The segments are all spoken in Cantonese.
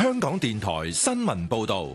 香港電台新聞報道。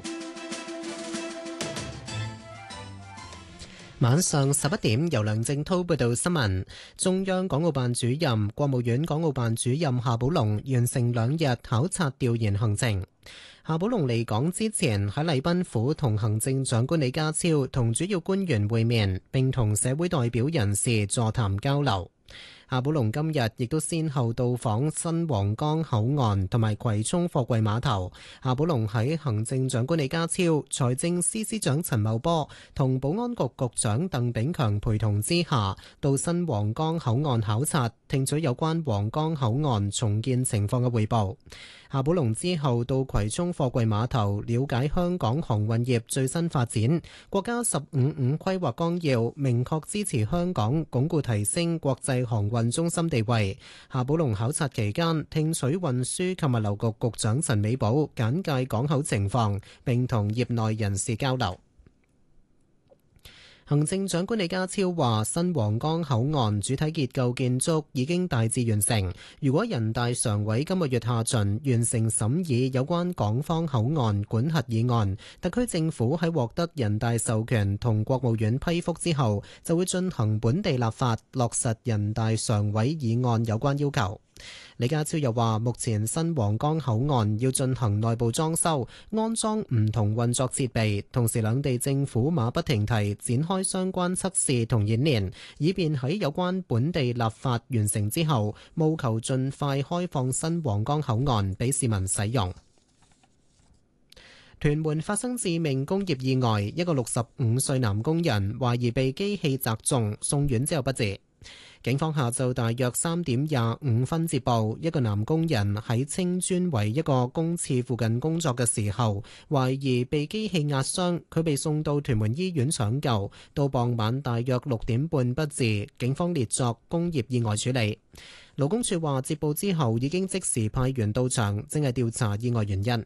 晚上11點，由梁正滔報道新聞。中央港澳辦主任、國務院港澳辦主任夏寶龍完成2日考察調研行程。夏寶龍離港之前喺禮賓府同行政長官李家超同主要官員會面，並同社會代表人士座談交流。夏寶龍今日亦都先後到訪新皇崗口岸同埋葵涌貨櫃碼頭。夏寶龍喺行政長官李家超、財政司司長陳茂波同保安局局長鄧炳強陪同之下，到新皇崗口岸考察，聽取有關皇崗口岸重建情況嘅匯報。夏寶龍之後到葵涌貨櫃碼頭了解香港航運業最新發展。國家15/5規劃綱要明確支持香港鞏固提升國際航運中心地位。夏寶龍考察期間聽取運輸及物流局局長陳美寶簡介港口情況，並同業內人士交流。行政長官李家超話：新皇崗口岸主體結構建築已經大致完成。如果人大常委今個月下旬完成審議有關港方口岸管轄議案，特區政府喺獲得人大授權同國務院批覆之後，就會進行本地立法，落實人大常委議案有關要求。李家超又話：目前新皇崗口岸要進行內部裝修，安裝唔同運作設備，同時兩地政府馬不停蹄展開相關測試同演練，以便喺有關本地立法完成之後，務求盡快開放新皇崗口岸俾市民使用。屯門發生致命工業意外，一個65歲男工人懷疑被機器砸中，送院之後不治。警方下晝大約3點25分接報，一個男工人喺青磚圍一個公廁附近工作嘅時候，懷疑被機器壓傷，佢被送到屯門醫院搶救，到傍晚大約6點半不治，警方列作工業意外處理。勞工處話接報之後已經即時派員到場，正係調查意外原因。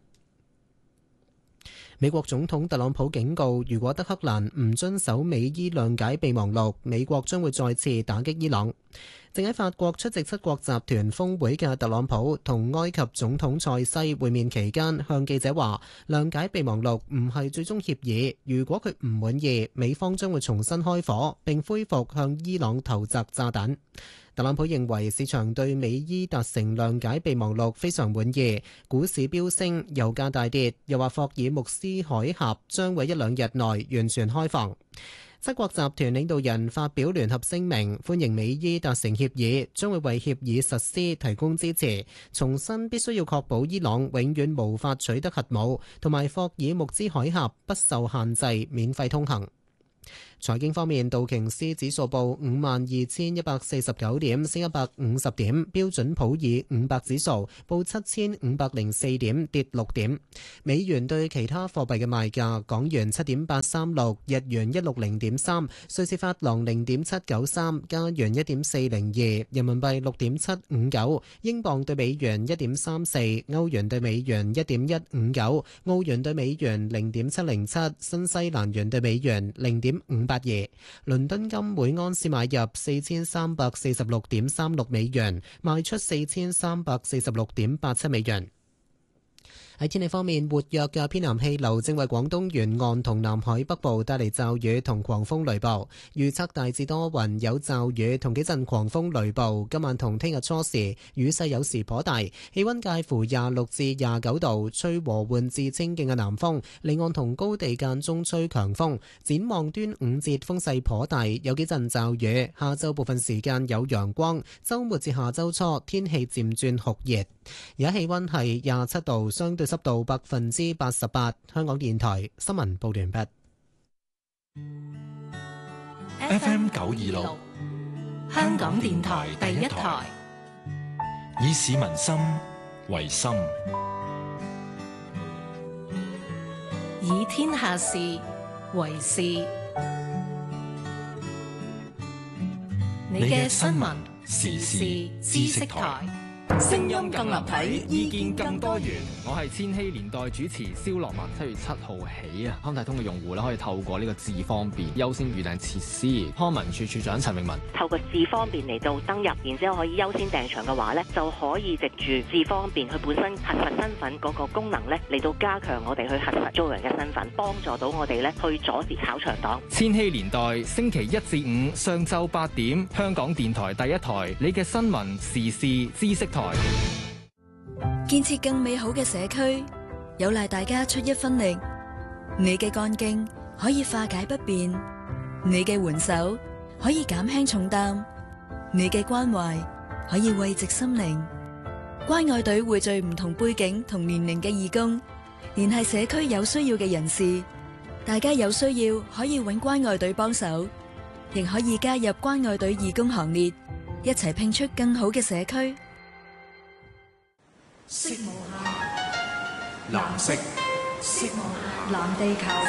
美國總統特朗普警告，如果德黑蘭唔遵守美伊諒解備忘錄，美國將會再次打擊伊朗。正喺法國出席7國集團峰會嘅特朗普同埃及總統塞西會面期間，向記者話：諒解備忘錄唔係最終協議，如果佢唔滿意，美方將會重新開火，並恢復向伊朗投擲炸彈。特朗普認為市場對美伊達成諒解備忘錄非常滿意，股市飆升，油價大跌，又話霍爾木茲海峽將會1-2日內完全開放。7國集團領導人發表聯合聲明，歡迎美伊達成協議，將會為協議實施提供支持，重申必須要確保伊朗永遠無法取得核武，同埋霍爾木茲海峽不受限制免費通行。財經方面，道瓊斯指數報52,149點，升150點；標準普爾500指數報7,504點，跌6點。美元對其他貨幣嘅賣價：港元7.836，日元160.3，瑞士法郎0.793，加元1.402，人民幣6.759，英鎊對美元1.34，歐元對美元1.159，澳元對美元0.707，新西蘭元對美元0.582。倫敦金每盎司買入4346.36美元，賣出4346.87美元。喺天氣方面，活躍嘅偏南氣流正為廣東沿岸同南海北部帶嚟驟雨同狂風雷暴。預測大致多雲，有驟雨同幾陣狂風雷暴。今晚同聽日初時雨勢有時頗大，氣溫介乎26至29度，吹和緩至清勁嘅南風。離岸同高地間中吹強風。展望端午節風勢頗大，有幾陣驟雨。下週部分時間有陽光，週末至下週初天氣漸轉酷熱。而家氣溫係27度，相對濕度88%。香港電台新聞報完畢。 FM 926， 香港電台第一台， 以市民心為心， 以天下事為事。你嘅新聞時事知識台。 聲音更立體， 意見更多元。我係千禧年代主持蕭樂文。7月7號起啊，康體通嘅用戶咧可以透過呢個智方便優先預訂設施。康文署署長陳詠文透過智方便嚟到登入，然之後可以優先訂場嘅話咧，就可以藉住智方便佢本身核實身份嗰個功能咧，嚟到加強我哋去核實租人嘅身份，幫助到我哋咧去阻截炒場黨。 千禧年代星期1至5上晝8點，香港電台第一台，你嘅新聞時事知識台。 建設更美好嘅社區，有賴大家出一分力。你嘅幹勁可以化解不便，你嘅援手可以減輕重擔，你嘅關懷可以慰藉心靈。關愛隊匯聚唔同背景同年齡嘅義工，聯繫社區有需要嘅人士。大家有需要可以搵關愛隊幫手，亦可以加入關愛隊義工行列，一齊拼出更好嘅社區。 色無限， 藍色， 色無限，藍地球。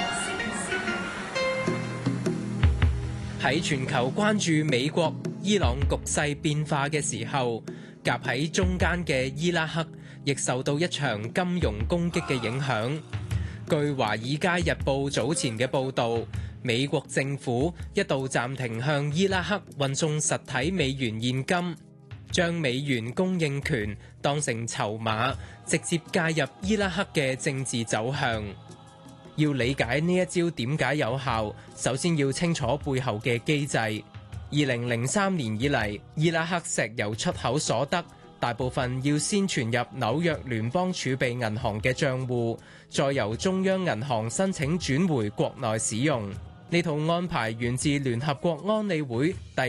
喺全球關注美國、伊朗局勢變化嘅時候，夾喺中間嘅伊拉克亦受到一場金融攻擊嘅影響。據《華爾街日報》早前嘅報導，美國政府一度暫停向伊拉克運送實體美元現金，將美元供應權當成籌碼，直接介入伊拉克嘅政治走向。要理解呢一招點解有效，首先要清楚背後嘅機制。2003年以嚟，伊拉克石油出口所得大部分要先存入紐約聯邦儲備銀行嘅帳戶，再由中央銀行申請轉回國內使用。呢套安排源自聯合國安理會第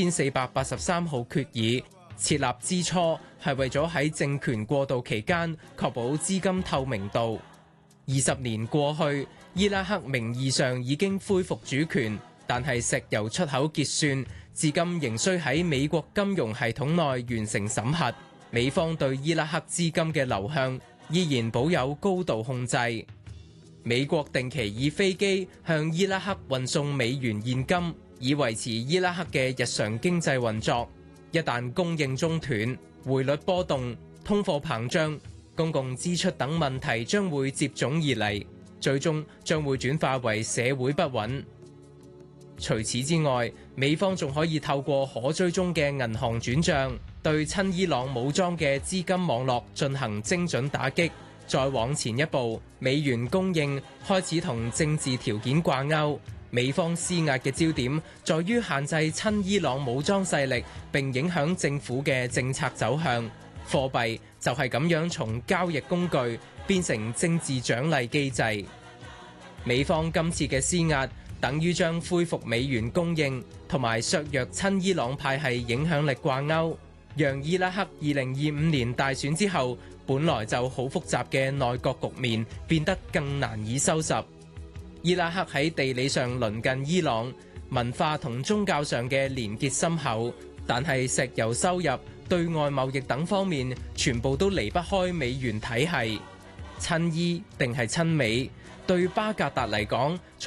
1483號決議，設立之初係為咗喺政權過渡期間確保資金透明度。20年過去，伊拉克名義上已經恢復主權，但係石油出口結算至今仍需喺美國金融系統內完成審核。美方對伊拉克資金嘅流向依然保有高度控制。美國定期以飛機向伊拉克運送美元現金，以維持伊拉克嘅日常經濟運作。一旦供應中斷，匯率波動、通貨膨脹、公共支出等問題將會接踵而嚟，最終將會轉化為社會不穩。除此之外，美方仲可以透過可追蹤嘅銀行轉帳，對親伊朗武裝嘅資金網絡進行精準打擊。再往前一步，美元供應開始同政治條件掛鈎，美方施壓嘅焦點在於限制親伊朗武裝勢力並影響政府嘅政策走向。貨幣就係咁樣從交易工具變成政治獎勵機制。美方今次嘅施壓等於將恢復美元供應同埋削弱親伊朗派系影響力掛鈎，讓伊拉克2025年大選之後本來就好複雜嘅內閣局面變得更難以收拾。伊拉克喺地理上鄰近伊朗，文化同宗教上嘅連結深厚，但係石油收入、對外貿易等方面全部都離不開美元體系。親伊定係親美，對巴格達嚟講，